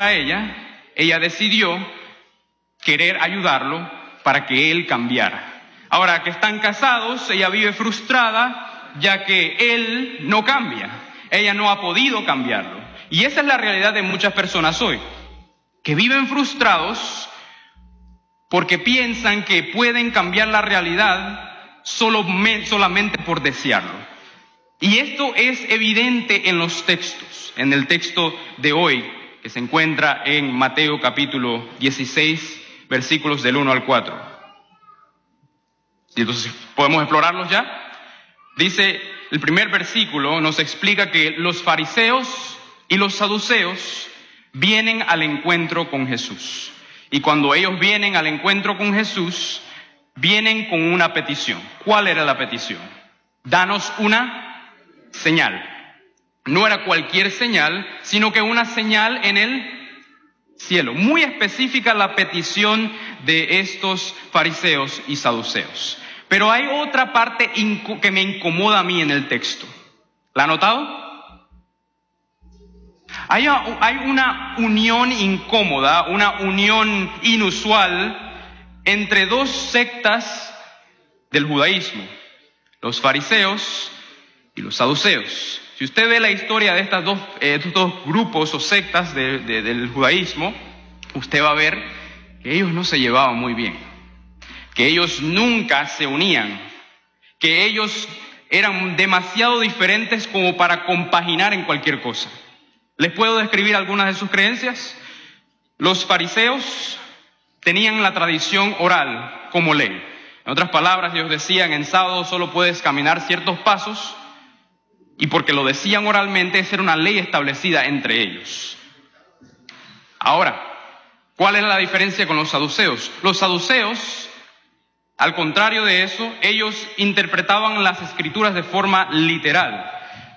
para ella decidió querer ayudarlo para que él cambiara. Ahora que están casados, ella vive frustrada ya que él no cambia. Ella no ha podido cambiarlo. Y esa es la realidad de muchas personas hoy, que viven frustrados porque piensan que pueden cambiar la realidad solamente por desearlo. Y esto es evidente en los textos, en el texto de hoy, que se encuentra en Mateo capítulo 16, versículos del 1 al 4. Y entonces, ¿podemos explorarlos ya? Dice, el primer versículo nos explica que los fariseos y los saduceos vienen al encuentro con Jesús. Y cuando ellos vienen al encuentro con Jesús, vienen con una petición. ¿Cuál era la petición? Danos una señal. No era cualquier señal, sino que una señal en el cielo. Muy específica la petición de estos fariseos y saduceos. Pero hay otra parte que me incomoda a mí en el texto. ¿La ha notado? Hay una unión incómoda, una unión inusual entre dos sectas del judaísmo, los fariseos y los saduceos. Si usted ve la historia de estos dos grupos o sectas del judaísmo, usted va a ver que ellos no se llevaban muy bien, que ellos nunca se unían, que ellos eran demasiado diferentes como para compaginar en cualquier cosa. ¿Les puedo describir algunas de sus creencias? Los fariseos tenían la tradición oral como ley. En otras palabras, ellos decían, en sábado solo puedes caminar ciertos pasos, y porque lo decían oralmente, esa era una ley establecida entre ellos. Ahora, ¿cuál era la diferencia con los saduceos? Los saduceos, al contrario de eso, ellos interpretaban las escrituras de forma literal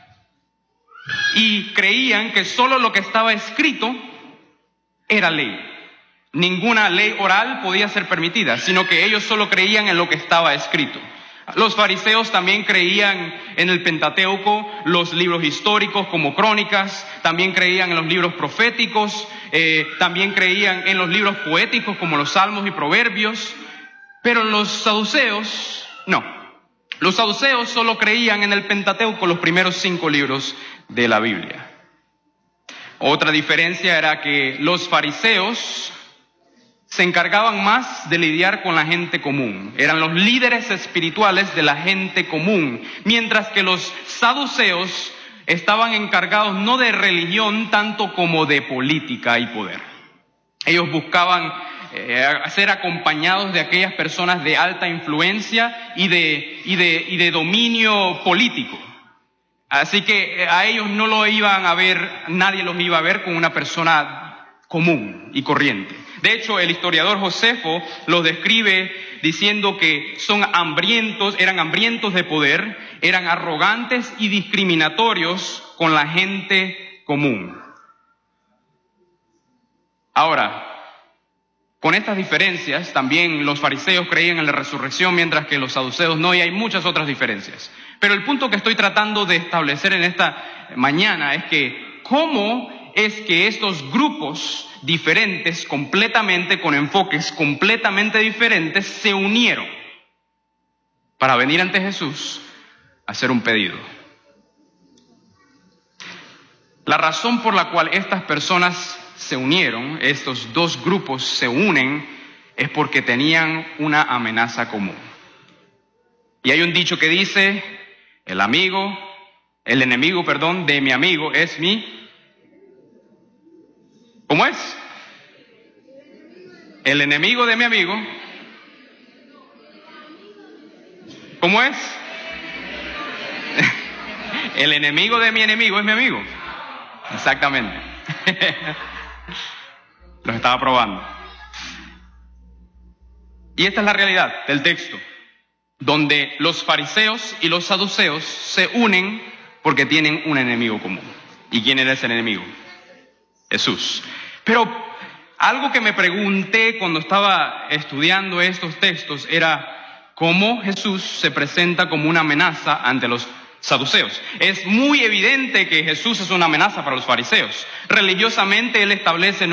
y creían que solo lo que estaba escrito era ley. Ninguna ley oral podía ser permitida, sino que ellos solo creían en lo que estaba escrito. Los fariseos también creían en el Pentateuco, los libros históricos como Crónicas, también creían en los libros proféticos, también creían en los libros poéticos como los Salmos y Proverbios, pero los saduceos no. Los saduceos solo creían en el Pentateuco, los primeros 5 libros de la Biblia. Otra diferencia era que los fariseos se encargaban más de lidiar con la gente común. Eran los líderes espirituales de la gente común, mientras que los saduceos estaban encargados no de religión tanto como de política y poder. Ellos buscaban ser acompañados de aquellas personas de alta influencia y de dominio político. Así que a ellos no lo iban a ver, nadie los iba a ver como una persona común y corriente. De hecho, el historiador Josefo los describe diciendo que eran hambrientos de poder, eran arrogantes y discriminatorios con la gente común. Ahora, con estas diferencias, también los fariseos creían en la resurrección, mientras que los saduceos no, y hay muchas otras diferencias. Pero el punto que estoy tratando de establecer en esta mañana es que ¿cómo es que estos grupos diferentes, completamente con enfoques completamente diferentes, se unieron para venir ante Jesús a hacer un pedido? La razón por la cual estas personas se unieron, estos dos grupos se unen, es porque tenían una amenaza común. Y hay un dicho que dice, el enemigo de mi amigo es mi... ¿Cómo es? El enemigo de mi amigo. ¿Cómo es? El enemigo de mi enemigo es mi amigo. Exactamente. Los estaba probando. Y esta es la realidad del texto, donde los fariseos y los saduceos se unen porque tienen un enemigo común. ¿Y quién era ese enemigo? Jesús. Pero algo que me pregunté cuando estaba estudiando estos textos era cómo Jesús se presenta como una amenaza ante los saduceos. Es muy evidente que Jesús es una amenaza para los fariseos. Religiosamente él establece